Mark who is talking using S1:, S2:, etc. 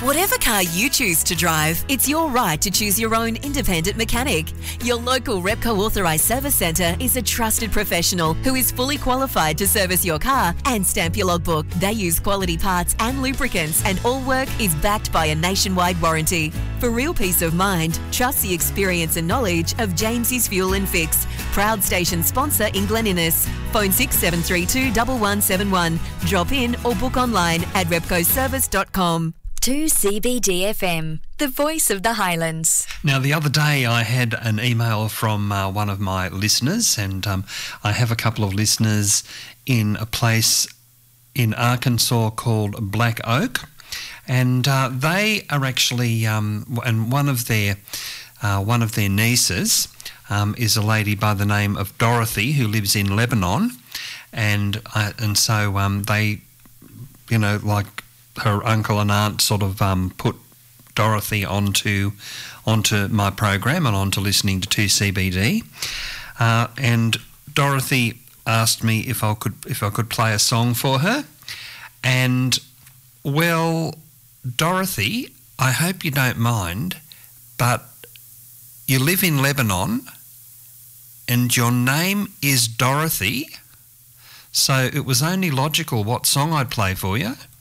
S1: Whatever car you choose to drive, it's your right to choose your own independent mechanic. Your local Repco authorised service centre is a trusted professional who is fully qualified to service your car and stamp your logbook. They use quality parts and lubricants, and all work is backed by a nationwide warranty. For real peace of mind, trust the experience and knowledge of James's Fuel and Fix, proud station sponsor in Glen Innes. Phone 6732 1171. Drop in or book online at repcoservice.com.
S2: 2CBD FM, the voice of the Highlands.
S3: Now, the other day I had an email from one of my listeners, and I have a couple of listeners in a place in Arkansas called Black Oak, and they are actually, and one of their nieces is a lady by the name of Dorothy who lives in Lebanon, and so they, you know, like her uncle and aunt sort of put Dorothy onto my program and onto listening to 2CBD, and Dorothy asked me if I could play a song for her, and well, Dorothy, I hope you don't mind, but you live in Lebanon and your name is Dorothy, so it was only logical what song I'd play for you.